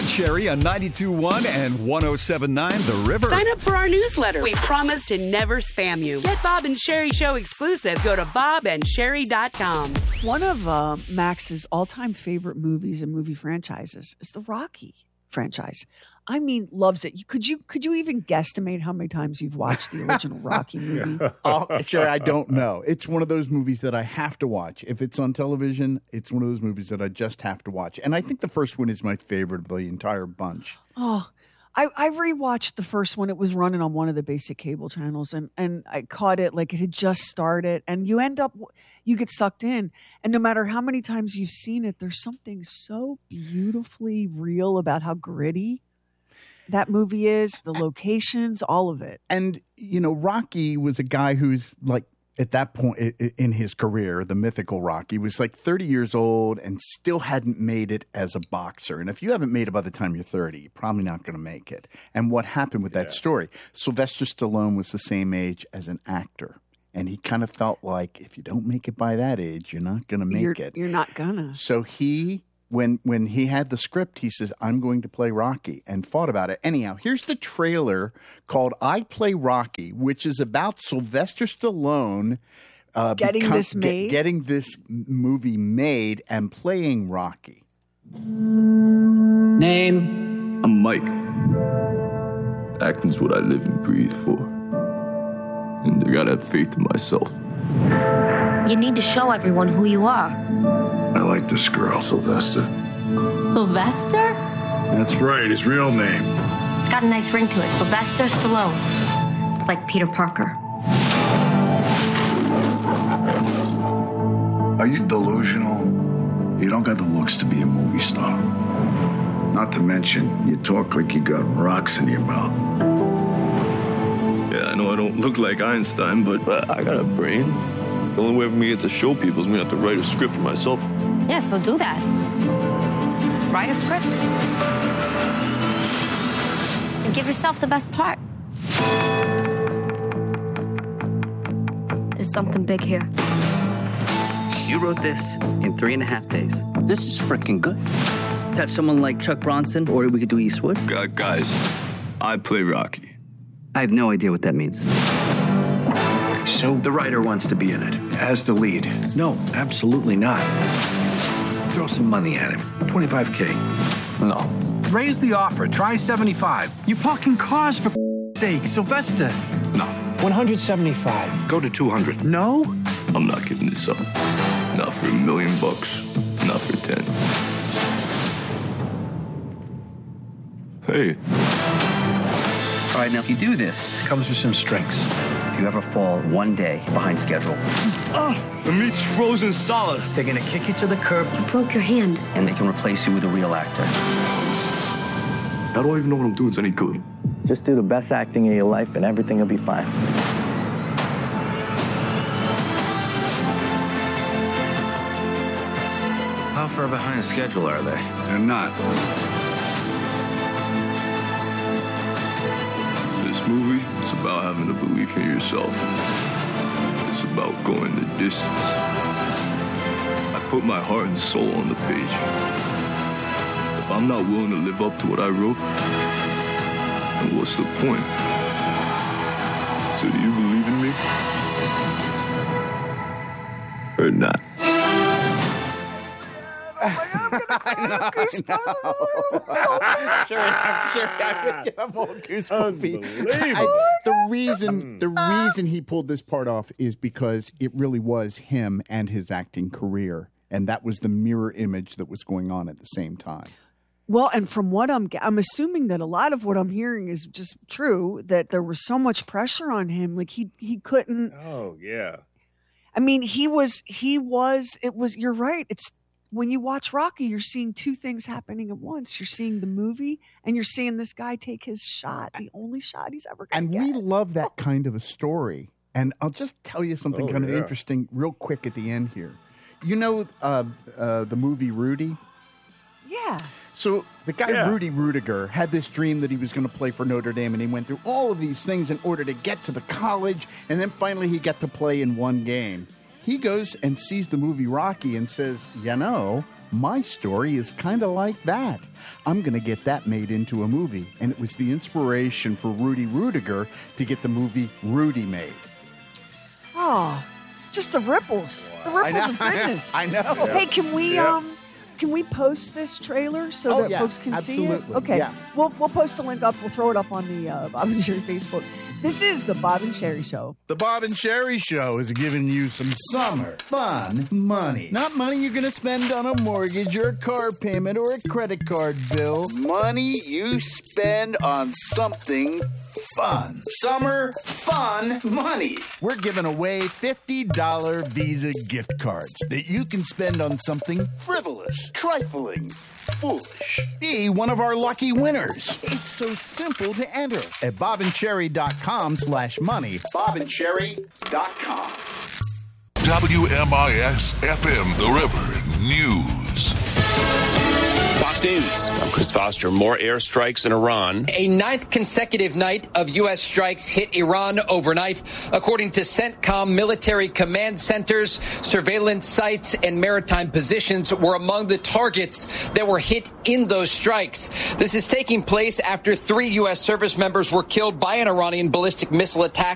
and Sherry on 92.1 and 107.9 The River. Sign up for our newsletter. We promise to never spam you. Get Bob and Sherry Show exclusives. Go to bobandsherry.com. One of Max's all-time favorite movies and movie franchises is the Rocky franchise. I mean, loves it. Could you even guesstimate how many times you've watched the original Rocky movie? Sure, I don't know. It's one of those movies that I have to watch. If it's on television, it's one of those movies that I just have to watch. And I think the first one is my favorite of the entire bunch. Oh, I rewatched the first one. It was running on one of the basic cable channels, and I caught it like it had just started. And you get sucked in. And no matter how many times you've seen it, there's something so beautifully real about how gritty that movie is, the locations, all of it. And, Rocky was a guy who's like, at that point in his career, the mythical Rocky was like 30 years old and still hadn't made it as a boxer. And if you haven't made it by the time you're 30, you're probably not going to make it. And what happened with that story? Sylvester Stallone was the same age as an actor. And he kind of felt like if you don't make it by that age, you're not going to make it. You're not gonna. So when he had the script, he says, I'm going to play Rocky, and thought about it. Anyhow, here's the trailer called I Play Rocky, which is about Sylvester Stallone getting this movie made and playing Rocky. Name? I'm Mike. Acting's what I live and breathe for. And I gotta have faith in myself. You need to show everyone who you are. I like this girl, Sylvester. Sylvester? That's right, his real name. It's got a nice ring to it. Sylvester Stallone. It's like Peter Parker. Are you delusional? You don't got the looks to be a movie star. Not to mention, you talk like you got rocks in your mouth. Yeah, I know I don't look like Einstein, but I got a brain. The only way for me to show people is me to have to write a script for myself. Yeah, so do that. Write a script. And give yourself the best part. There's something big here. You wrote this in 3.5 days. This is freaking good. To have someone like Chuck Bronson, or we could do Eastwood. Guys, I play Rocky. I have no idea what that means. So the writer wants to be in it as the lead. No, absolutely not. Throw some money at him. $25K. No. Raise the offer. Try 75. You're parking cars for sake, Sylvester. No. 175. Go to 200. No? I'm not giving this up. Not for $1 million. Not for 10. Hey. All right, now if you do this, Comes with some strings. if you ever fall one day behind schedule, The meat's frozen solid. They're gonna kick you to the curb. You broke your hand. and they can replace you with a real actor. I don't even know what I'm doing is any good. Just do the best acting of your life and everything will be fine. How far behind schedule are they? They're not. This movie, it's about having a belief in yourself. It's about going the distance. I put my heart and soul on the page. If I'm not willing to live up to what I wrote, then what's the point? So do you believe in me? Or not? The reason he pulled this part off is because it really was him and his acting career, and that was the mirror image that was going on at the same time. Well, and from what I'm assuming that a lot of what I'm hearing is just true, that there was so much pressure on him, like he couldn't. Oh yeah. I mean, you're right. It's when you watch Rocky, you're seeing two things happening at once. You're seeing the movie and you're seeing this guy take his shot, the only shot he's ever going to get. And we love that kind of a story. And I'll just tell you something of interesting real quick at the end here. You know the movie Rudy? Yeah. So the guy Rudy Rudiger had this dream that he was going to play for Notre Dame, and he went through all of these things in order to get to the college, and then finally he got to play in one game. He goes and sees the movie Rocky and says, My story is kind of like that. I'm going to get that made into a movie, and it was the inspiration for Rudy Rudiger to get the movie Rudy made. Oh, just the ripples. The ripples of goodness. I know. Hey, can we post this trailer so that folks can see it? Okay. Yeah. We'll post a link up. We'll throw it up on the Bob and Sherry Facebook. This is the Bob and Sherry Show. The Bob and Sherry Show is giving you some summer fun money. Not money you're going to spend on a mortgage or a car payment or a credit card bill. Money you spend on something fun. Summer fun money. We're giving away $50 Visa gift cards that you can spend on something frivolous, trifling, foolish. Be one of our lucky winners. It's so simple to enter at bobandcherry.com/money. bobandcherry.com. WMIS FM The River News. Fox News. I'm Chris Foster. More airstrikes in Iran. A ninth consecutive night of U.S. strikes hit Iran overnight. According to CENTCOM, military command centers, surveillance sites, and maritime positions were among the targets that were hit in those strikes. This is taking place after 3 U.S. service members were killed by an Iranian ballistic missile attack